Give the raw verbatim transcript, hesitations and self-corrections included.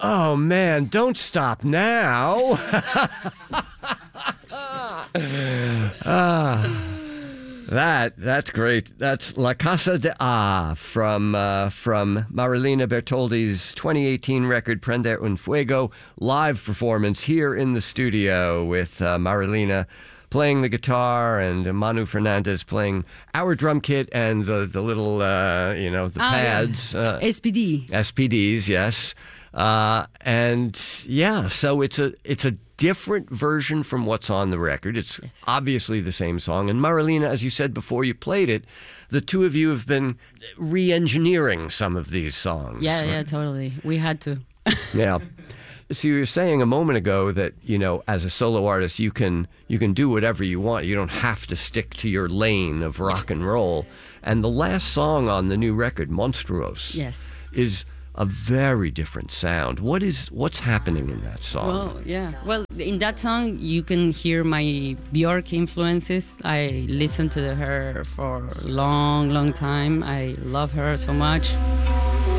Oh, man, don't stop now. ah, that, that's great. That's La Casa de A from, uh, from Marilina Bertoldi's twenty eighteen record, Prender un Fuego, live performance here in the studio with uh, Marilina playing the guitar and Manu Fernandez playing our drum kit and the, the little, uh, you know, the ah, pads. Yeah. Uh, S P D. S P Ds, yes. Uh, and yeah, so it's a it's a different version from what's on the record. It's yes. obviously the same song. And Marilina, as you said before you played it, the two of you have been re-engineering some of these songs. Yeah, right? yeah, totally. We had to. Yeah. So you were saying a moment ago that, you know, as a solo artist, you can you can do whatever you want. You don't have to stick to your lane of rock and roll. And the last song on the new record, Monstruos, yes. is a very different sound. What is what's happening in that song? Well, yeah. Well, in that song, you can hear my Björk influences. I listened to her for a long, long time. I love her so much.